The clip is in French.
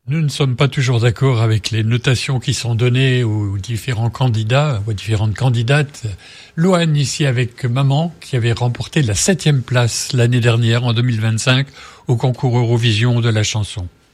Nous ne sommes pas toujours d'accord avec les notations qui sont données aux différents candidats, aux différentes candidates. Louane, ici avec Maman, qui avait remporté la 7e place l'année dernière, en 2025, au concours Eurovision de la chanson.